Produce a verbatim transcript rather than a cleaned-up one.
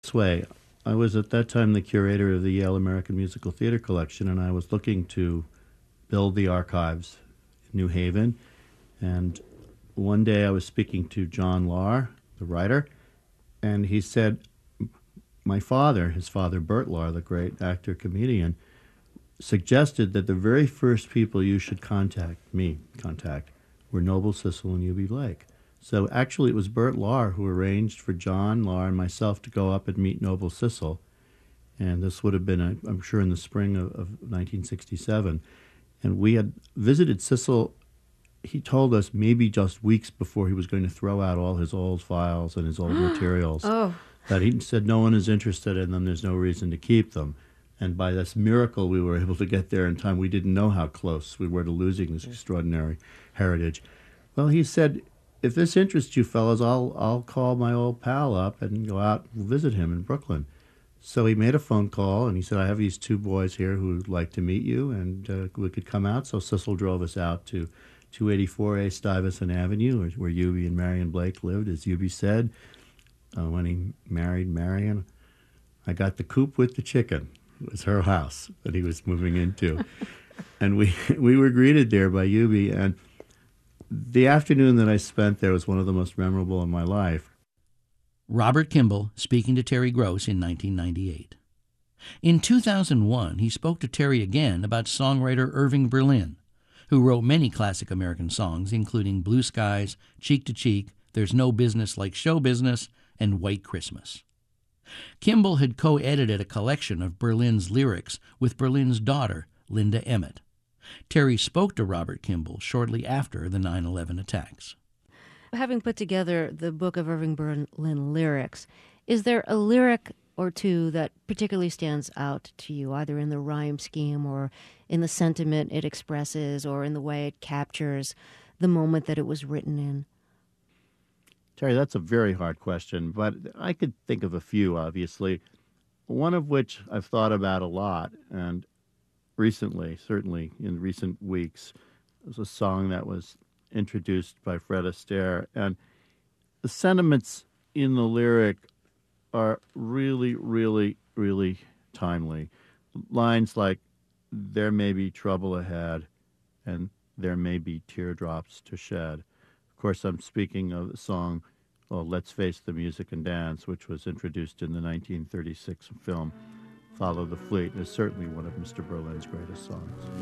This way, I was at that time the curator of the Yale American Musical Theater Collection, and I was looking to build the archives in New Haven. And one day I was speaking to John Lahr, the writer, and he said, my father, his father Bert Lahr, the great actor comedian, suggested that the very first people you should contact, me contact, were Noble Sissle and Eubie Blake. So actually it was Bert Lahr who arranged for John Lahr and myself to go up and meet Noble Sissle. And this would have been, I'm sure, in the spring of, of nineteen sixty-seven. And we had visited Sissle, he told us maybe just weeks before he was going to throw out all his old files and his old materials. Oh. That he said no one is interested in them, there's no reason to keep them. And by this miracle, we were able to get there in time. We didn't know how close we were to losing this extraordinary heritage. Well, he said, if this interests you fellows, I'll I'll call my old pal up and go out and visit him in Brooklyn. So he made a phone call, and he said, I have these two boys here who would like to meet you, and uh, we could come out. So Sissle drove us out to two eighty-four A Stuyvesant Avenue, where, where Eubie and Marion Blake lived, as Eubie said. Uh, when he married Marion, I got the coop with the chicken. It was her house that he was moving into. And we we were greeted there by Eubie, and the afternoon that I spent there was one of the most memorable in my life. Robert Kimball speaking to Terry Gross in nineteen ninety-eight. In two thousand one, he spoke to Terry again about songwriter Irving Berlin, who wrote many classic American songs, including Blue Skies, Cheek to Cheek, There's No Business Like Show Business, and White Christmas. Kimball had co-edited a collection of Berlin's lyrics with Berlin's daughter, Linda Emmett. Terry spoke to Robert Kimball shortly after the nine eleven attacks. Having put together the book of Irving Berlin lyrics, is there a lyric or two that particularly stands out to you, either in the rhyme scheme or in the sentiment it expresses or in the way it captures the moment that it was written in? Terry, that's a very hard question, but I could think of a few, obviously, one of which I've thought about a lot, and recently, certainly in recent weeks, was a song that was introduced by Fred Astaire, and the sentiments in the lyric are really, really, really timely. Lines like, there may be trouble ahead, and there may be teardrops to shed. Of course, I'm speaking of the song, well, Let's Face the Music and Dance, which was introduced in the nineteen thirty-six film Follow the Fleet. It's certainly one of Mister Berlin's greatest songs.